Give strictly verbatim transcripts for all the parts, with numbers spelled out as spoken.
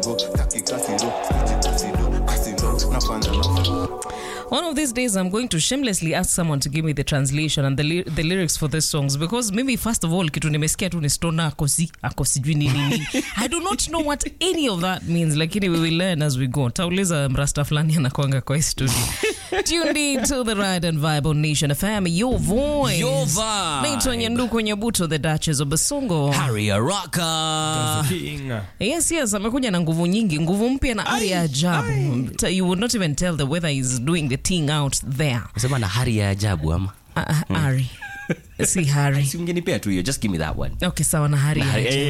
kasivo taki kasiro kasido kasido nafanya nafanya. One of these days, I'm going to shamelessly ask someone to give me the translation and the, ly- the lyrics for these songs, because maybe first of all, kitu nimesikia tu ni stona akosi akosi nini nini. I do not know what any of that means. Lakini we will learn as we go. Tauliza mrasta fulani anakuanga kwa studio. Tuned in to the Ride and Vibe on Nation F M, your voice. Your vibe. Naitwa Nyanduko Nyabuto, the Duchess of Basongo. Harry Araka. Yes, yes, amekuja na nguvu nyingi, nguvu mpya na ari ya ajabu. You would not even tell the weather is doing the thing out there. Unasema na Harry ya ajabu ama? Uh, uh, Ari. Si Harry. Si ungenipea tu hiyo, just give me that one. Okay, sawa na Harry.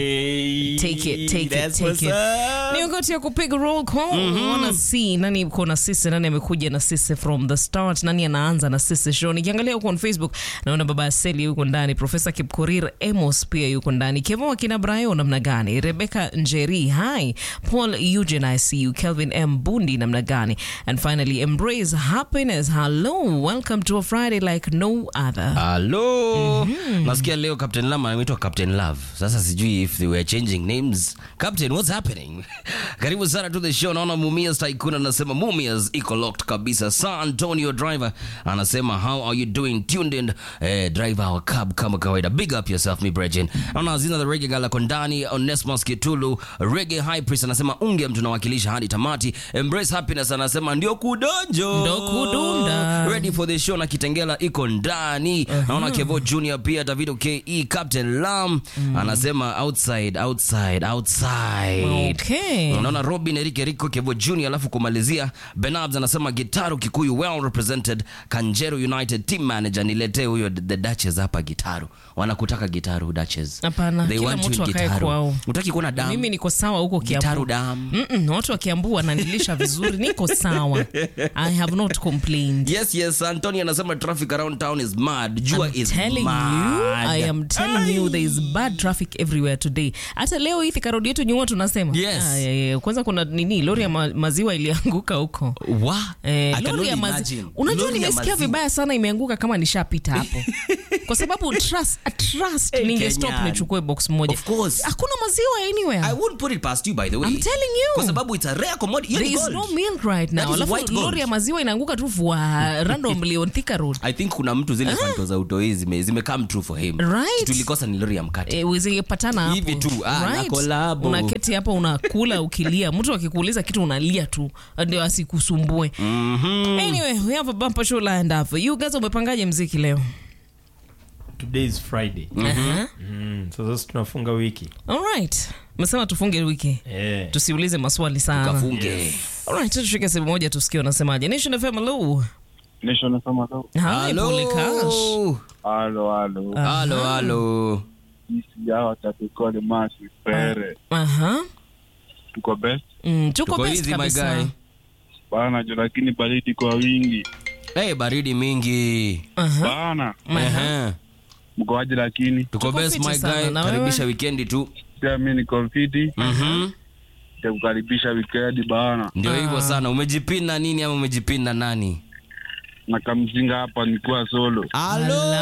Hey, Take it, take that's it, what's take it. up. Ni wakati ya kupiga roll call. Mm-hmm. Wanna see nani yuko na sisi, nani amekuja na sisi from the start, nani anaanza na sisi show. Nikiangalia huko on Facebook, naona baba Aseli yuko ndani, Professor Kipkorir, Amos pia yuko ndani, Kevo akina Brayo namna gani, Rebecca Njeri, hi, Paul Eugene, I see you, Kelvin M. Bundi namna gani, and finally Embrace Happiness. Hello, welcome to a Friday like no other. Hello. Mm-hmm. Nasikia leo Captain Lama anaitwa Captain Love. Sasa sijui if they were changing names. Captain, what's happening? Karibu sana to the show. Naona Mumias Tycoon anasema Mumias iko locked kabisa. San Antonio Driver anasema how are you doing? Tuned in. Eh, driver our cab kama kawaida. Big up yourself, mi Bregin. Naona Zina the Reggae Gala Kondani, Onesmus Kitulu, Reggae High Priest anasema unge mtu nawakilisha hadi tamati. Embrace Happiness anasema ndio kudonjo. Ndio kudunda. Ready for the show na Kitengela iko ndani. Uh-huh. Naona Kevo Junior pia, Davido K E, Captain Lam mm. anasema outside outside outside. Okay. Unaona Robin Eric Rico Kevo Junior, alafu kumalizia Benabs anasema Gitaru Kikuyu well represented, Kanjero United team manager, niletee huyo the Duchess hapa Gitaru. Wanakutaka Gitaru Duchess. Hapana, They kila want mtu you akae Gitaru. kwao. Utaki kuona damu? Mimi niko sawa huko Kiambu. Gitaru damu. Mm watu wa Kiambu wananilisha vizuri, niko sawa. I have not complained. Yes, yes, Antonio anasema traffic around town is mad. Jua I'm is telling mad. you, I am telling Ay. you there is bad traffic everywhere today. Hata leo hii karodi yetu nyuma tunasema. Yes. Ah, yeah, yeah. Kwanza kuna nini, lori ya ma- maziwa ilianguka huko. Wa? Eh, lori ya maziwa. Unajua nimesikia vibaya sana imeanguka kama nishapita hapo. Kwa sababu trust, a trust Hey, ninge stop Kenyan. nichukue box moja. Of course. Hakuna maziwa anywhere. I wouldn't put it past you, by the way. I'm telling you. Kwa sababu it's a rare commodity. There is no milk right now. That is Alafu white gold. lori ya maziwa inaanguka tu for randomly on Thika Road. I think kuna mtu zile fanto za utoi zime, zime come true for him. Right. Tulikosa ni lori ya mkate. Eh, uweze patana hapo. Hivi tu, ah, na collabo. Unaketi hapo unakula ukilia. Mtu akikuuliza kitu unalia tu ndio asikusumbue. Mhm. Anyway, we have a bumper show lined up. You guys umepangaje muziki leo? Today is Friday. Uh-huh. Mm, so sasa tunafunga wiki. All right. Msema tufunge wiki. Eh. Tusiulize maswali sana. Kafunge. Yes. All right, tushike sehemu moja tusikie unasemaje. Nation F M hello. Nation F M hello. Hi, Pole Cash. Halo halo. Halo, halo. Sisi hawa tatukole masi pere. Aha. Tuko best. Mm, tuko Tuko best easy, my kabisa. guy. Bana jo, lakini baridi kwa wingi. Hey, baridi mingi. Aha. Bana. Ehe. Mko aje lakini? Tuko Tuko best, fiti my sana, guy. na wewe? Karibisha weekendi tu. Pia mimi niko fiti. Mhm. Nitakukaribisha weekend bana. Ndio hivyo sana. Umejipinda nini ama umejipinda nani? Na kamzinga hapa nikuwa solo. Halo.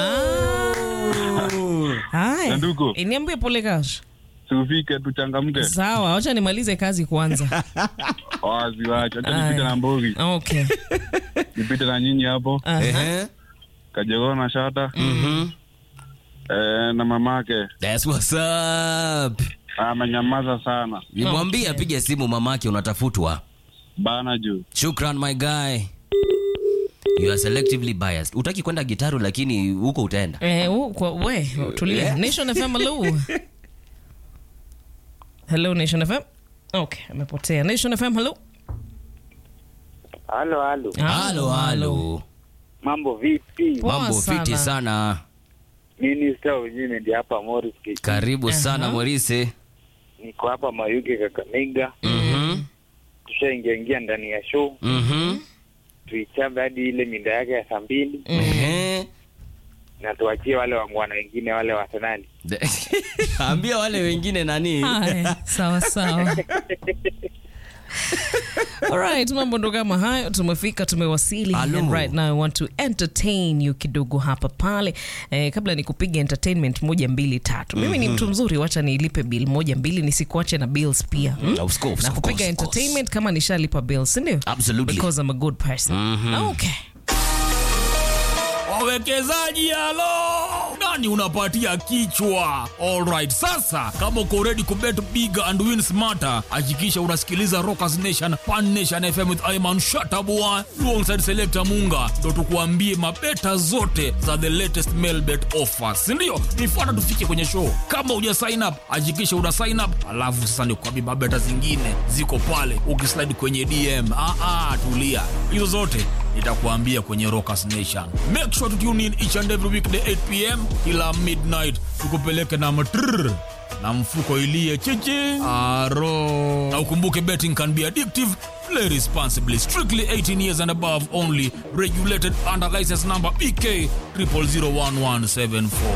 Hai. Nyanduko. Niambie Pole Cash. Tufike tuchangamke. Sawa, acha nimalize kazi kwanza. Wazi wacha acha Aya. nipite na mbogi. Okay. Nipite na nyinyi hapo. Aha. Ehe. Kajogona na shata. Mhm. Eh, na mamake. That's what's up. Amenyamaza sana. Nimwambie apige simu mamake unatafutwa. Bana juu. Shukran my guy. You are selectively biased. Utaki kwenda Gitaru lakini huko utaenda. Eh, u- kwa we, tulia. Yeah. Nation F M hello. Hello Nation F M. Okay, amepotea. Nation F M hello. Halo, halo. Halo halo. Mambo vipi? Poa Mambo fiti sana. Minister wenyewe ndio hapa Morris K. Karibu sana Aha. Morise. Niko hapa Mayuge Kakamega. Mhm. Tushaingia ingia ndani ya show. Mhm. Tuichabe hadi ile minda yake ya saa mbili Ehe. na tuachie wale wangwana wengine wale wa Arsenal. Ambia wale wengine nani? Hai, sawa sawa. Alright, mambo ndo kama hayo, tumefika, tumewasili. Hello. And right now I want to entertain you kidogo hapa pale. Eh, kabla nikupiga entertainment moja mbili tatu. Mimi ni mtu mzuri, wacha nilipe bill moja mbili nisikuache na bills pia. Hmm? Of course, na of kupiga course, entertainment kama nishalipa bills, ndio? Absolutely. Because I'm a good person. Okay. Wawekezaji halo, nani unapatia kichwa? Alright, sasa kama uko ready kubet big and win smarter, hakikisha unasikiliza Rockers Nation Pan Nation F M with Ayman Shatabua alongside Selector Munga, ndo tukuambie mabeta zote za the latest mail bet offers, ndio? Nifuata tufike kwenye show. Kama uja sign up, hakikisha una sign up, alafu sasa nikuambie mabeta zingine ziko pale, ukislide kwenye D M. Ah ah, tulia, hizo zote nitakuambia kwenye Rockers Nation. Make sure to tune in each and every weekday eight p m ila midnight, tukupeleke na matrrr na mfuko ilie chichi aro. Na ukumbuke betting can be addictive. Play responsibly. Strictly eighteen years and above only. Regulated under license number B K zero zero zero one one seven four.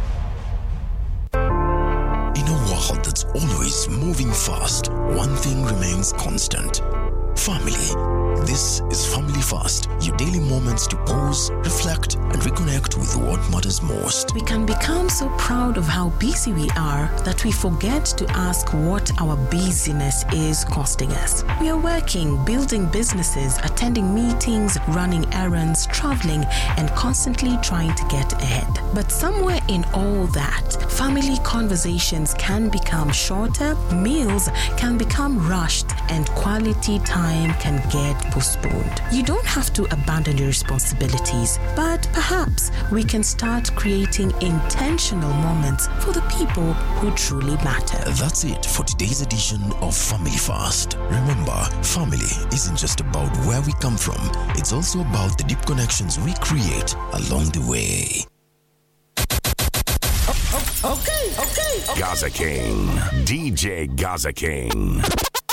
In a world that's always moving fast, one thing remains constant. Family. This is Family Fast, your daily moments to pause, reflect, and reconnect with what matters most. We can become so proud of how busy we are that we forget to ask what our busyness is costing us. We are working, building businesses, attending meetings, running errands, traveling, and constantly trying to get ahead. But somewhere in all that, family conversations can become shorter, meals can become rushed, and quality time can get postponed. You don't have to abandon your responsibilities, but perhaps we can start creating intentional moments for the people who truly matter. That's it for today's edition of Family Fast. Remember, family isn't just about where we come from, it's also about the deep connections we create along the way. Gaza King, D J Gaza King.